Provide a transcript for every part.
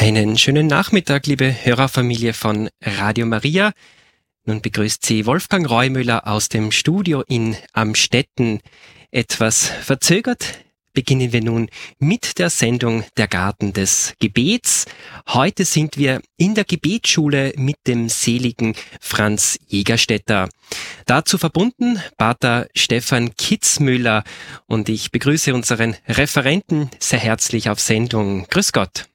Einen schönen Nachmittag, liebe Hörerfamilie von Radio Maria. Nun begrüßt Sie Wolfgang Reumüller aus dem Studio in Amstetten. Etwas verzögert beginnen wir nun mit der Sendung Der Garten des Gebets. Heute sind wir in der Gebetsschule mit dem seligen Franz Jägerstätter. Dazu verbunden Pater Stefan Kitzmüller, und ich begrüße unseren Referenten sehr herzlich auf Sendung. Grüß Gott.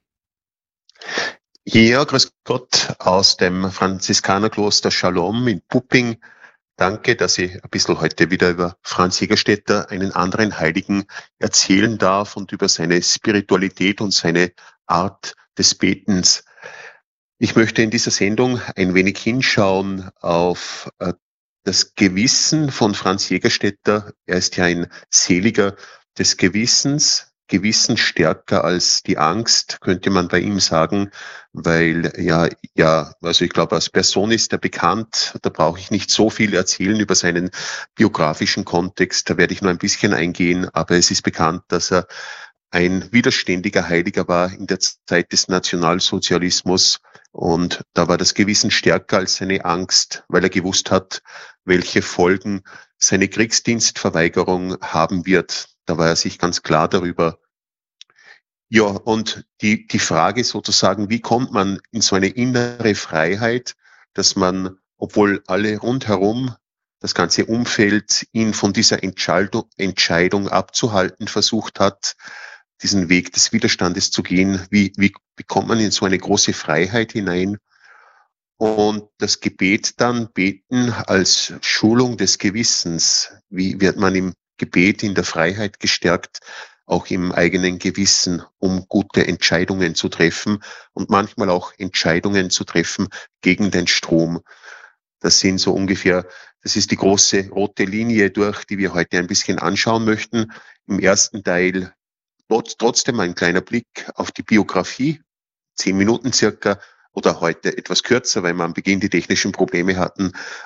Ja, grüß Gott aus dem Franziskanerkloster Shalom in Pupping. Danke, dass ich ein bisschen heute wieder über Franz Jägerstätter, einen anderen Heiligen, erzählen darf und über seine Spiritualität und seine Art des Betens. Ich möchte in dieser Sendung ein wenig hinschauen auf das Gewissen von Franz Jägerstätter. Er ist ja ein Seliger des Gewissens. Gewissen stärker als die Angst, könnte man bei ihm sagen, weil also ich glaube, als Person ist er bekannt, da brauche ich nicht so viel erzählen über seinen biografischen Kontext, da werde ich nur ein bisschen eingehen, aber es ist bekannt, dass er ein widerständiger Heiliger war in der Zeit des Nationalsozialismus, und da war das Gewissen stärker als seine Angst, weil er gewusst hat, welche Folgen seine Kriegsdienstverweigerung haben wird. Da war er sich ganz klar darüber. Ja, und die Frage sozusagen, wie kommt man in so eine innere Freiheit, dass man, obwohl alle rundherum, das ganze Umfeld, ihn von dieser Entscheidung abzuhalten versucht hat, diesen Weg des Widerstandes zu gehen, wie kommt man in so eine große Freiheit hinein? Und das Gebet dann, Beten als Schulung des Gewissens. Wie wird man im Gebet in der Freiheit gestärkt, auch im eigenen Gewissen, um gute Entscheidungen zu treffen und manchmal auch Entscheidungen zu treffen gegen den Strom. Das sind so ungefähr, das ist die große rote Linie, durch die wir heute ein bisschen anschauen möchten. Im ersten Teil trotzdem ein kleiner Blick auf die Biografie, 10 Minuten circa, oder heute etwas kürzer, weil wir am Beginn die technischen Probleme hatten.